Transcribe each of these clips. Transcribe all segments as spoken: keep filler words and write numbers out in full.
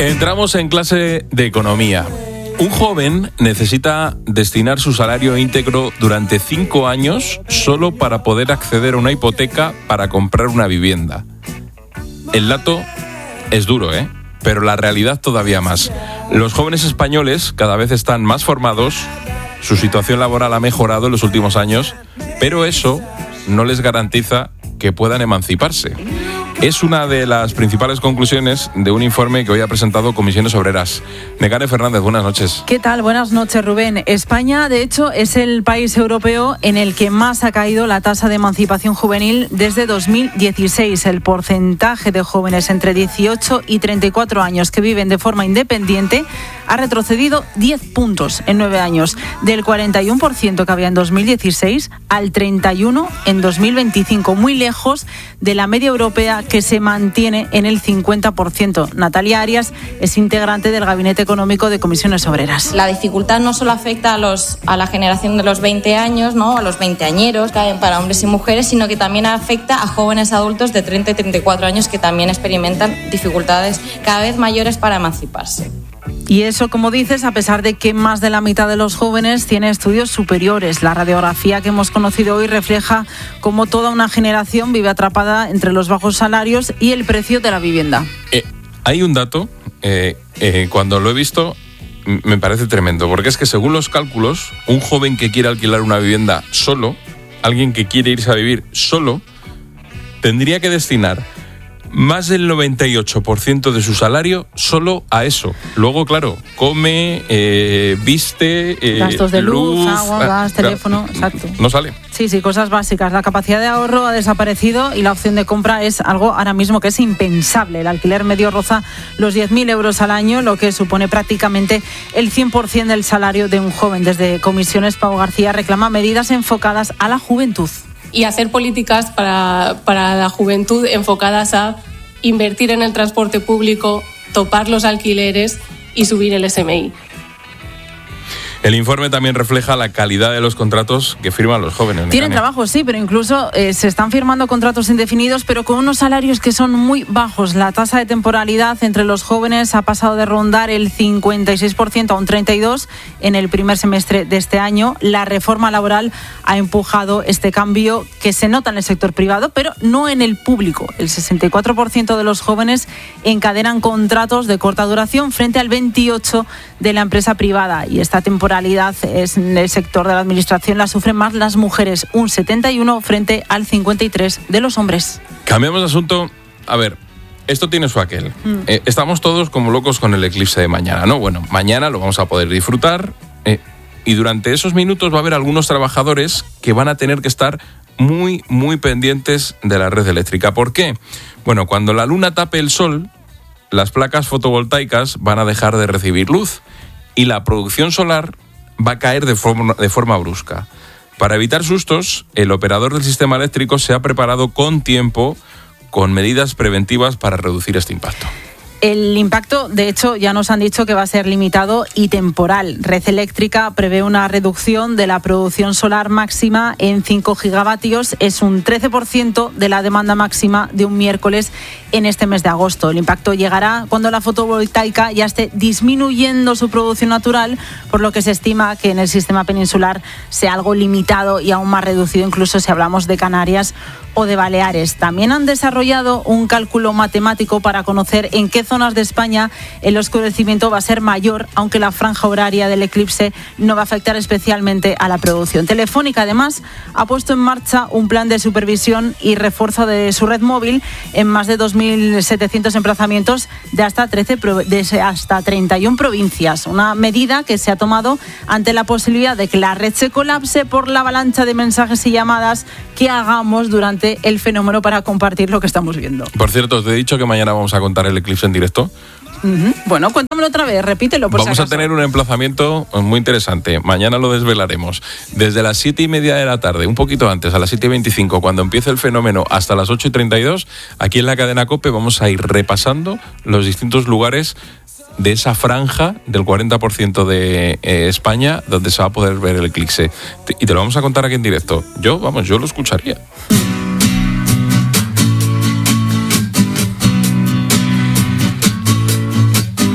Entramos en clase de economía. Un joven necesita destinar su salario íntegro durante cinco años solo para poder acceder a una hipoteca para comprar una vivienda. El dato es duro, ¿eh? Pero la realidad todavía más. Los jóvenes españoles cada vez están más formados, su situación laboral ha mejorado en los últimos años, pero eso no les garantiza que puedan emanciparse. Es una de las principales conclusiones de un informe que hoy ha presentado Comisiones Obreras. Nekane Fernández, buenas noches. ¿Qué tal? Buenas noches, Rubén. España, de hecho, es el país europeo en el que más ha caído la tasa de emancipación juvenil desde dos mil dieciséis. El porcentaje de jóvenes entre dieciocho y treinta y cuatro años que viven de forma independiente ha retrocedido diez puntos en nueve años, del cuarenta y uno por ciento que había en dos mil dieciséis al treinta y uno por ciento en dos mil veinticinco, muy lejos de la media europea que se mantiene en el cincuenta por ciento. Natalia Arias es integrante del Gabinete Económico de Comisiones Obreras. La dificultad no solo afecta a, los, a la generación de los veinte años, ¿no? A los veinteañeros, para hombres y mujeres, sino que también afecta a jóvenes adultos de treinta y treinta y cuatro años que también experimentan dificultades cada vez mayores para emanciparse. Y eso, como dices, a pesar de que más de la mitad de los jóvenes tiene estudios superiores. La radiografía que hemos conocido hoy refleja cómo toda una generación vive atrapada entre los bajos salarios y el precio de la vivienda. Eh, hay un dato, eh, eh, cuando lo he visto, m- me parece tremendo, porque es que según los cálculos, un joven que quiere alquilar una vivienda solo, alguien que quiere irse a vivir solo, tendría que destinar más del noventa y ocho por ciento de su salario solo a eso. Luego, claro, come, eh, viste, eh, gastos de luz, luz agua, gas, ah, teléfono, claro, exacto. No sale. Sí, sí, cosas básicas. La capacidad de ahorro ha desaparecido y la opción de compra es algo ahora mismo que es impensable. El alquiler medio roza los diez mil euros al año, lo que supone prácticamente el cien por ciento del salario de un joven. Desde Comisiones, Pau García reclama medidas enfocadas a la juventud. Y hacer políticas para, para la juventud enfocadas a invertir en el transporte público, topar los alquileres y subir el S M I. El informe también refleja la calidad de los contratos que firman los jóvenes. Tienen trabajo, sí, pero incluso eh, se están firmando contratos indefinidos, pero con unos salarios que son muy bajos. La tasa de temporalidad entre los jóvenes ha pasado de rondar el cincuenta y seis por ciento a un treinta y dos por ciento en el primer semestre de este año. La reforma laboral ha empujado este cambio que se nota en el sector privado, pero no en el público. El sesenta y cuatro por ciento de los jóvenes encadenan contratos de corta duración frente al veintiocho por ciento de la empresa privada, y esta temporalidad es en el sector de la administración la sufren más las mujeres, un setenta y uno frente al cincuenta y tres de los hombres. Cambiamos de asunto. A ver, esto tiene su aquel. Mm. Eh, estamos todos como locos con el eclipse de mañana, ¿no? Bueno, mañana lo vamos a poder disfrutar eh, y durante esos minutos va a haber algunos trabajadores que van a tener que estar muy, muy pendientes de la red eléctrica. ¿Por qué? Bueno, cuando la luna tape el sol, las placas fotovoltaicas van a dejar de recibir luz y la producción solar va a caer de forma, de forma brusca. Para evitar sustos, el operador del sistema eléctrico se ha preparado con tiempo, con medidas preventivas para reducir este impacto. El impacto, de hecho, ya nos han dicho que va a ser limitado y temporal. Red Eléctrica prevé una reducción de la producción solar máxima en cinco gigavatios. Es un trece por ciento de la demanda máxima de un miércoles en este mes de agosto. El impacto llegará cuando la fotovoltaica ya esté disminuyendo su producción natural, por lo que se estima que en el sistema peninsular sea algo limitado y aún más reducido, incluso si hablamos de Canarias o de Baleares. También han desarrollado un cálculo matemático para conocer en qué zonas de España el oscurecimiento va a ser mayor, aunque la franja horaria del eclipse no va a afectar especialmente a la producción. Telefónica, además, ha puesto en marcha un plan de supervisión y refuerzo de su red móvil en más de dos mil setecientos emplazamientos de hasta, trece, de hasta treinta y una provincias. Una medida que se ha tomado ante la posibilidad de que la red se colapse por la avalancha de mensajes y llamadas que hagamos durante el fenómeno para compartir lo que estamos viendo. Por cierto, os he dicho que mañana vamos a contar el eclipse en directo. Uh-huh. Bueno, cuéntamelo otra vez, repítelo por Vamos si a tener un emplazamiento muy interesante. Mañana lo desvelaremos. Desde las siete y media de la tarde, un poquito antes, a las siete y veinticinco, cuando empiece el fenómeno, hasta las ocho y treinta y dos, aquí en la cadena COPE vamos a ir repasando los distintos lugares de esa franja del cuarenta por ciento de eh, España donde se va a poder ver el eclipse. Y te lo vamos a contar aquí en directo. Yo, vamos, yo lo escucharía.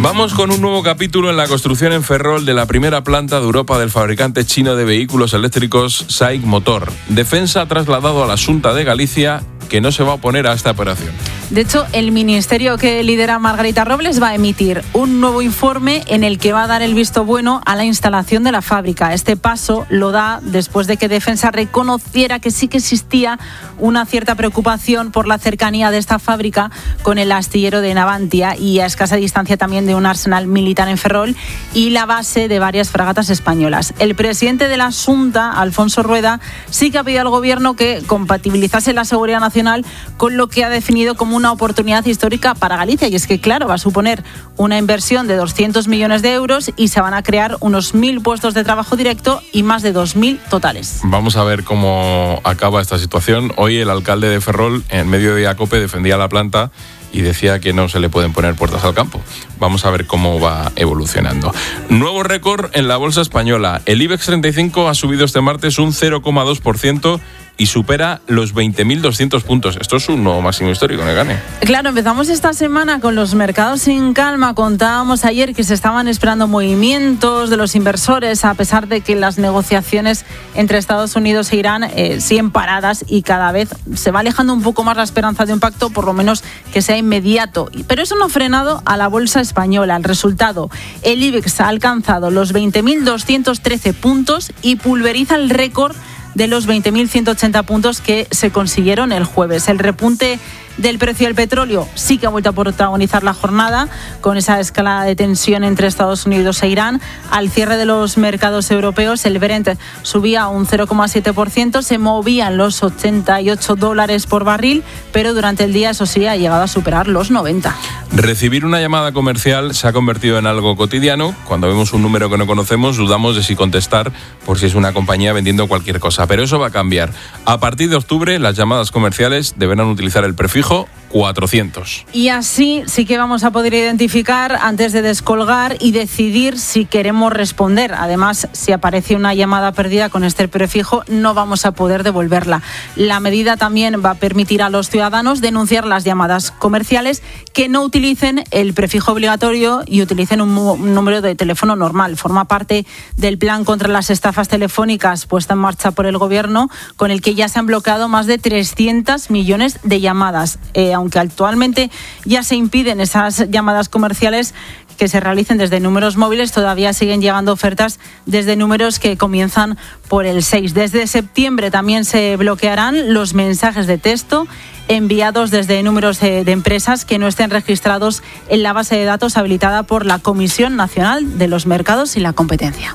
Vamos con un nuevo capítulo en la construcción en Ferrol de la primera planta de Europa del fabricante chino de vehículos eléctricos SAIC Motor. Defensa ha trasladado a la Xunta de Galicia que no se va a oponer a esta operación. De hecho, el ministerio que lidera Margarita Robles va a emitir un nuevo informe en el que va a dar el visto bueno a la instalación de la fábrica. Este paso lo da después de que Defensa reconociera que sí que existía una cierta preocupación por la cercanía de esta fábrica con el astillero de Navantia y a escasa distancia también de un arsenal militar en Ferrol y la base de varias fragatas españolas. El presidente de la Xunta, Alfonso Rueda, sí que ha pedido al gobierno que compatibilizase la seguridad nacional con lo que ha definido como una oportunidad histórica para Galicia. Y es que, claro, va a suponer una inversión de doscientos millones de euros y se van a crear unos mil puestos de trabajo directo y más de dos mil totales. Vamos a ver cómo acaba esta situación. Hoy el alcalde de Ferrol, en medio de COPE, defendía la planta y decía que no se le pueden poner puertas al campo. Vamos a ver cómo va evolucionando. Nuevo récord en la bolsa española. El IBEX treinta y cinco ha subido este martes un cero coma dos por ciento y supera los veinte mil doscientos puntos. Esto es un nuevo máximo histórico en el Gane. Claro, empezamos esta semana con los mercados sin calma. Contábamos ayer que se estaban esperando movimientos de los inversores, a pesar de que las negociaciones entre Estados Unidos e Irán eh, siguen paradas y cada vez se va alejando un poco más la esperanza de un pacto, por lo menos que sea inmediato. Pero eso no ha frenado a la bolsa española. El resultado, el IBEX ha alcanzado los veinte mil doscientos trece puntos y pulveriza el récord de los veinte mil ciento ochenta puntos que se consiguieron el jueves. El repunte del precio del petróleo sí que ha vuelto a protagonizar la jornada con esa escalada de tensión entre Estados Unidos e Irán. Al cierre de los mercados europeos, el Brent subía un cero coma siete por ciento, se movían los ochenta y ocho dólares por barril, pero durante el día, eso sí, ha llegado a superar los noventa. Recibir una llamada comercial se ha convertido en algo cotidiano. Cuando vemos un número que no conocemos, dudamos de si contestar por si es una compañía vendiendo cualquier cosa. Pero eso va a cambiar. A partir de octubre, las llamadas comerciales deberán utilizar el prefijo cuatrocientos. Y así sí que vamos a poder identificar antes de descolgar y decidir si queremos responder. Además, si aparece una llamada perdida con este prefijo, no vamos a poder devolverla. La medida también va a permitir a los ciudadanos denunciar las llamadas comerciales que no utilicen el prefijo obligatorio y utilicen un, un número de teléfono normal. Forma parte del plan contra las estafas telefónicas puesta en marcha por el gobierno, con el que ya se han bloqueado más de trescientos millones de llamadas. Eh, aunque actualmente ya se impiden esas llamadas comerciales que se realicen desde números móviles, todavía siguen llegando ofertas desde números que comienzan por el seis. Desde septiembre también se bloquearán los mensajes de texto enviados desde números de, de empresas que no estén registrados en la base de datos habilitada por la Comisión Nacional de los Mercados y la Competencia.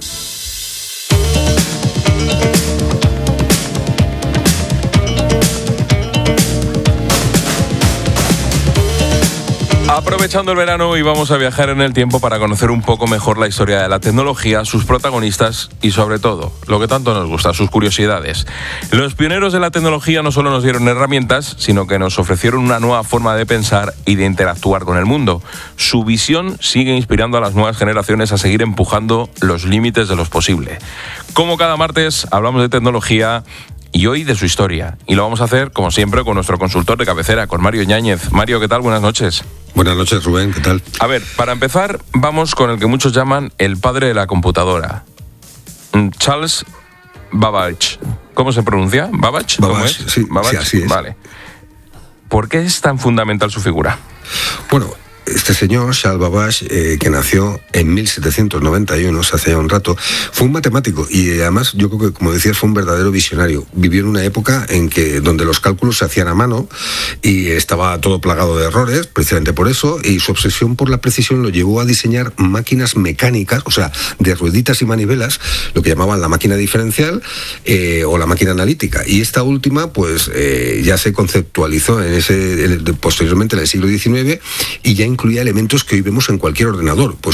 Aprovechando el verano, y vamos a viajar en el tiempo para conocer un poco mejor la historia de la tecnología, sus protagonistas y, sobre todo, lo que tanto nos gusta, sus curiosidades. Los pioneros de la tecnología no solo nos dieron herramientas, sino que nos ofrecieron una nueva forma de pensar y de interactuar con el mundo. Su visión sigue inspirando a las nuevas generaciones a seguir empujando los límites de lo posible. Como cada martes, hablamos de tecnología y hoy de su historia. Y lo vamos a hacer, como siempre, con nuestro consultor de cabecera, con Mario Yáñez. Mario, ¿qué tal? Buenas noches. Buenas noches, Rubén, ¿qué tal? A ver, para empezar, vamos con el que muchos llaman el padre de la computadora. Charles Babbage. ¿Cómo se pronuncia? ¿Babbage? ¿Cómo Babbage, es? sí, Babbage, sí, así es. Vale. ¿Por qué es tan fundamental su figura? Bueno, este señor, Charles Babbage, eh, que nació en mil setecientos noventa y uno, se hace ya un rato, fue un matemático y además yo creo que, como decías, fue un verdadero visionario. Vivió en una época en que donde los cálculos se hacían a mano y estaba todo plagado de errores, precisamente por eso, y su obsesión por la precisión lo llevó a diseñar máquinas mecánicas, o sea, de rueditas y manivelas, lo que llamaban la máquina diferencial eh, o la máquina analítica. Y esta última, pues, eh, ya se conceptualizó en ese, posteriormente en el siglo diecinueve y ya incluía elementos que hoy vemos en cualquier ordenador, pues